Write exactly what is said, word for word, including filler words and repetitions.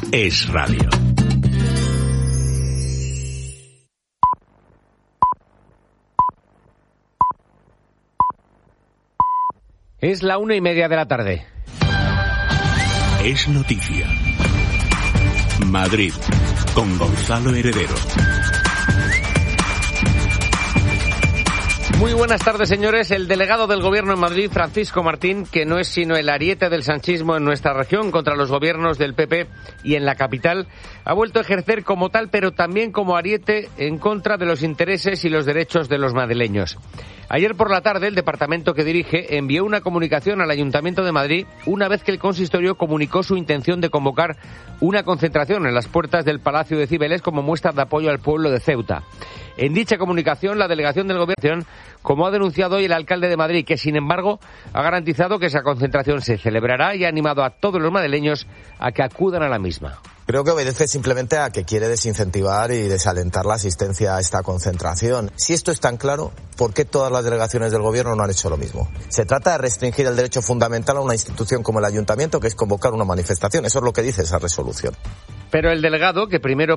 Es radio. Es la una y media de la tarde. Es noticia. Madrid, con Gonzalo Heredero. Muy buenas tardes, señores. El delegado del Gobierno en Madrid, Francisco Martín, que no es sino el ariete del sanchismo en nuestra región contra los gobiernos del P P y en la capital, ha vuelto a ejercer como tal, pero también como ariete en contra de los intereses y los derechos de los madrileños. Ayer por la tarde, el departamento que dirige envió una comunicación al Ayuntamiento de Madrid una vez que el consistorio comunicó su intención de convocar una concentración en las puertas del Palacio de Cibeles como muestra de apoyo al pueblo de Ceuta. En dicha comunicación, la delegación del Gobierno, como ha denunciado hoy el alcalde de Madrid, que sin embargo ha garantizado que esa concentración se celebrará y ha animado a todos los madrileños a que acudan a la misma. Creo que obedece simplemente a que quiere desincentivar y desalentar la asistencia a esta concentración. Si esto es tan claro, ¿por qué todas las delegaciones del Gobierno no han hecho lo mismo? Se trata de restringir el derecho fundamental a una institución como el Ayuntamiento, que es convocar una manifestación. Eso es lo que dice esa resolución. Pero el delegado, que primero